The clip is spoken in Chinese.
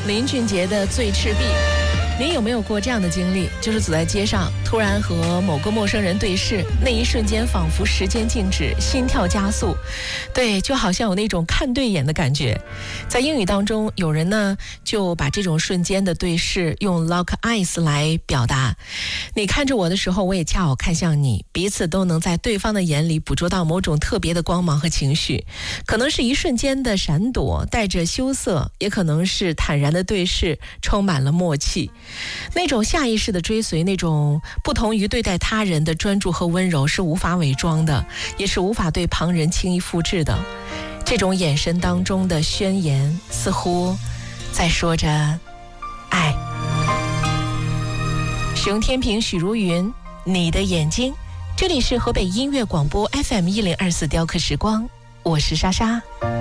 林俊杰的《醉赤壁》。您有没有过这样的经历，就是走在街上突然和某个陌生人对视，那一瞬间仿佛时间静止，心跳加速，对，就好像有那种看对眼的感觉。在英语当中，有人呢就把这种瞬间的对视用 lock eyes 来表达，你看着我的时候，我也恰好看向你，彼此都能在对方的眼里捕捉到某种特别的光芒和情绪，可能是一瞬间的闪躲，带着羞涩，也可能是坦然的对视，充满了默契。那种下意识的追随，那种不同于对待他人的专注和温柔，是无法伪装的，也是无法对旁人轻易复制的。这种眼神当中的宣言，似乎在说着爱。熊天平、许茹芸，你的眼睛。这里是河北音乐广播 FM 1024雕刻时光，我是莎莎。